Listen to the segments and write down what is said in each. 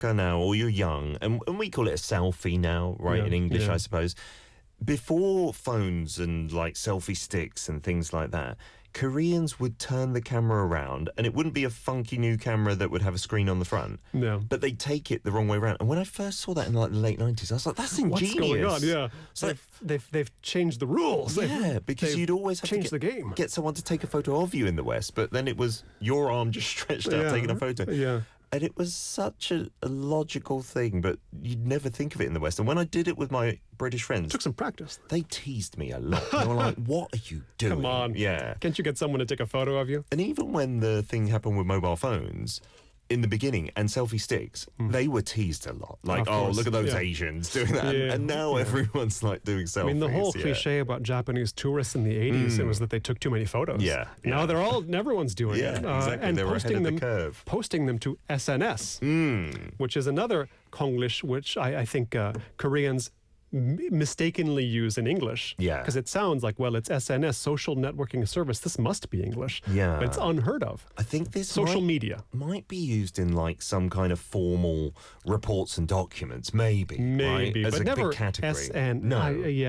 now, or you're young, and we call it a selfie now, right, in English, I suppose. Before phones and like selfie sticks and things like that, Koreans would turn the camera around, and it wouldn't be a funky new camera that would have a screen on the front. No. But they'd take it the wrong way around. And when I first saw that in like the late 90s, I was like, that's ingenious. What's going on? Yeah. So they've changed the rules. Because you'd always have changed to the game. Get someone to take a photo of you in the West, but then it was your arm just stretched out taking a photo. Yeah. And it was such a logical thing, but you'd never think of it in the West. And when I did it with my British friends... It took some practice. They teased me a lot. They were like, what are you doing? Come on. Yeah. Can't you get someone to take a photo of you? And even when the thing happened with mobile phones... in the beginning, and selfie sticks, they were teased a lot. Like, look at those Asians doing that. And now everyone's like doing selfies. I mean, the whole cliche about Japanese tourists in the 80s, it was that they took too many photos. Yeah. Now everyone's doing it. Exactly. And they were ahead of the curve. Posting them to SNS, which is another Konglish, which I think Koreans mistakenly use in English. Because it sounds like, well, it's SNS, social networking service. This must be English. Yeah. But it's unheard of. I think this social media might be used in like some kind of formal reports and documents, maybe. Right? As but a never big category. SN. No.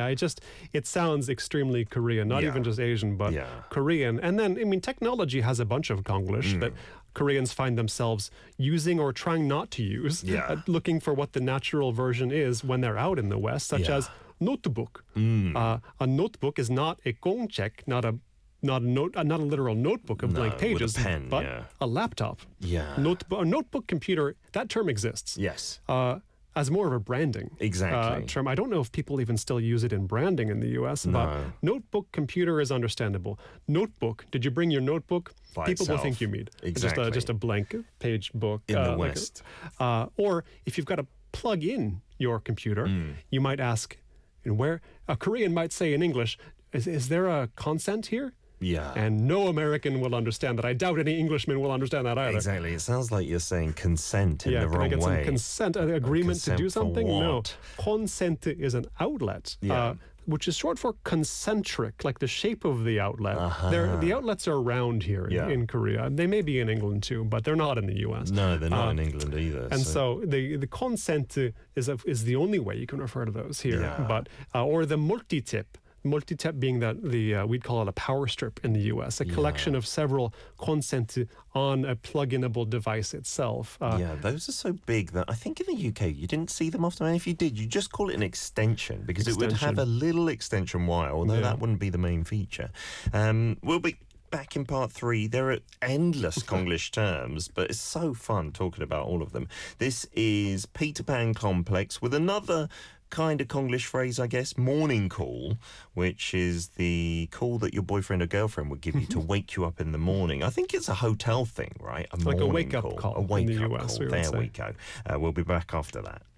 It sounds extremely Korean, not even just Asian, but Korean. And then, I mean, technology has a bunch of Konglish that Koreans find themselves using or trying not to use, looking for what the natural version is when they're out in the West, such as notebook. A notebook is not a gongcheck, not a literal notebook of blank pages, with a pen, but a laptop. Yeah. A notebook computer, that term exists. Yes. As more of a branding term. I don't know if people even still use it in branding in the U.S., but notebook computer is understandable. Notebook, did you bring your notebook? People will think you mean just a blank page book. In the West. Or if you've got to plug in your computer, you might ask, where a Korean might say in English, is there a consent here? Yeah. And no American will understand that. I doubt any Englishman will understand that either. Exactly. It sounds like you're saying consent in the wrong way. Can I get some consent, an agreement to do something? No. Consent is an outlet, which is short for concentric, like the shape of the outlet. The outlets are round here in Korea. They may be in England too, but they're not in the U.S. No, they're not in England either. And so the consent is the only way you can refer to those here. Yeah. But or the multi-tip. Multi-tip being we'd call it a power strip in the U.S., a collection of several consent on a plug-inable device itself. Those are so big that I think in the UK you didn't see them often. And if you did, you just call it an extension because it would have a little extension wire, although that wouldn't be the main feature. We'll be back in part 3. There are endless Konglish terms, but it's so fun talking about all of them. This is Peter Pan Complex with another kind of Konglish phrase, I guess, morning call, which is the call that your boyfriend or girlfriend would give you to wake you up in the morning. I think it's a hotel thing, right? Like a wake-up call. A wake-up call. There we go. We'll be back after that.